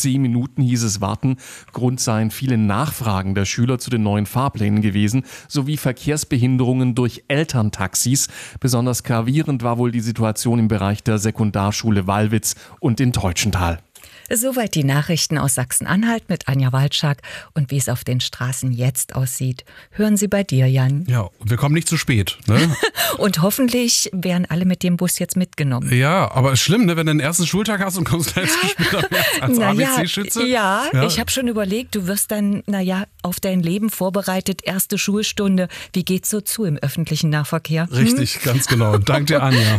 10 Minuten hieß es warten. Grund seien viele Nachfragen der Schüler zu den neuen Fahrplänen gewesen, sowie Verkehrsbehinderungen durch Elterntaxis. Besonders gravierend war wohl die Situation im Bereich der Sekundarschule Wallwitz und in Teutschenthal. Soweit die Nachrichten aus Sachsen-Anhalt mit Anja Walczak. Und wie es auf den Straßen jetzt aussieht, hören Sie bei dir, Jan. Ja, wir kommen nicht zu spät. Ne? Und hoffentlich werden alle mit dem Bus jetzt mitgenommen. Ja, aber ist schlimm, ne, wenn du den ersten Schultag hast und kommst gleich zu spät als ABC-Schütze. Ja, ich habe schon überlegt, du wirst dann, auf dein Leben vorbereitet. Erste Schulstunde. Wie geht's so zu im öffentlichen Nahverkehr? Richtig, ganz genau. Dank dir, Anja.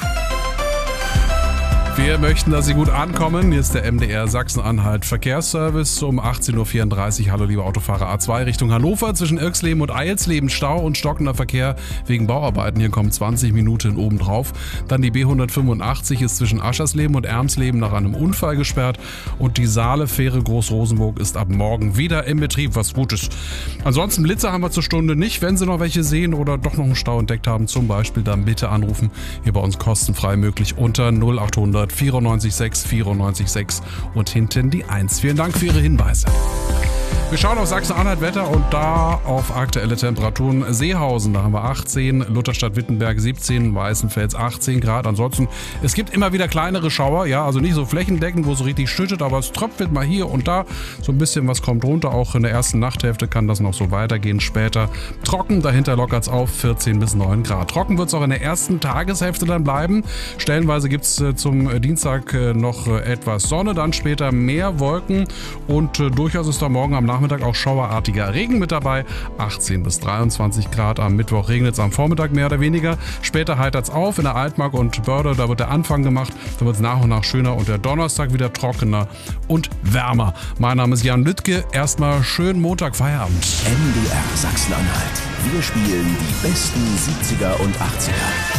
Wir möchten, dass Sie gut ankommen. Hier ist der MDR Sachsen-Anhalt Verkehrsservice um 18.34 Uhr. Hallo liebe Autofahrer, A2 Richtung Hannover zwischen Irxleben und Eilsleben. Stau und stockender Verkehr wegen Bauarbeiten. Hier kommen 20 Minuten obendrauf. Dann die B185 ist zwischen Aschersleben und Ermsleben nach einem Unfall gesperrt. Und die Saale-Fähre Groß-Rosenburg ist ab morgen wieder im Betrieb, was gut ist. Ansonsten Blitze haben wir zur Stunde nicht. Wenn Sie noch welche sehen oder doch noch einen Stau entdeckt haben, zum Beispiel, dann bitte anrufen. Hier bei uns kostenfrei möglich unter 0800 94,6 94,6 und hinten die 1. Vielen Dank für Ihre Hinweise. Wir schauen auf Sachsen-Anhalt Wetter und da auf aktuelle Temperaturen. Seehausen, da haben wir 18, Lutherstadt-Wittenberg 17, Weißenfels 18 Grad. Ansonsten, es gibt immer wieder kleinere Schauer, ja, also nicht so flächendeckend, wo es so richtig schüttet, aber es tröpfelt mal hier und da. So ein bisschen was kommt runter. Auch in der ersten Nachthälfte kann das noch so weitergehen. Später trocken, dahinter lockert es auf 14 bis 9 Grad. Trocken wird es auch in der ersten Tageshälfte dann bleiben. Stellenweise gibt es zum Dienstag noch etwas Sonne, dann später mehr Wolken und durchaus ist da morgen am Nachmittag auch schauerartiger Regen mit dabei. 18 bis 23 Grad. Am Mittwoch regnet es am Vormittag mehr oder weniger. Später heitert es auf in der Altmark und Börde. Da wird der Anfang gemacht. Da wird es nach und nach schöner und der Donnerstag wieder trockener und wärmer. Mein Name ist Jan Lüttke. Erstmal schönen Montag, Feierabend. MDR Sachsen-Anhalt. Wir spielen die besten 70er und 80er.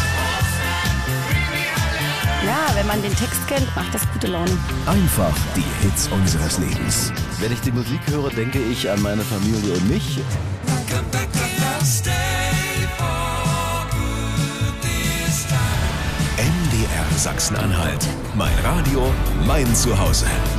Ja, wenn man den Text kennt, macht das gute Laune. Einfach die Hits unseres Lebens. Wenn ich die Musik höre, denke ich an meine Familie und mich. MDR Sachsen-Anhalt. Mein Radio, mein Zuhause.